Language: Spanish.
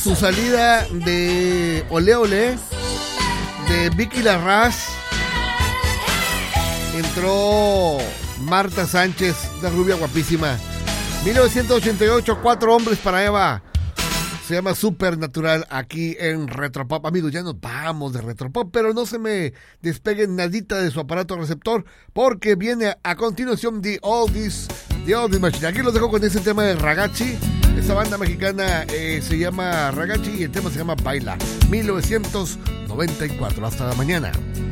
Su salida de Ole Ole, de Vicky Larraz, entró Marta Sánchez, una rubia guapísima. 1988, 4 hombres para Eva. Se llama Supernatural aquí en Retropop. Amigos, ya nos vamos de Retropop, pero no se me despeguen nadita de su aparato receptor, porque viene a continuación The Oldies Machine. Aquí los dejo con ese tema de Ragazzi. Esa banda mexicana se llama Ragazzi y el tema se llama Baila. 1994. Hasta la mañana.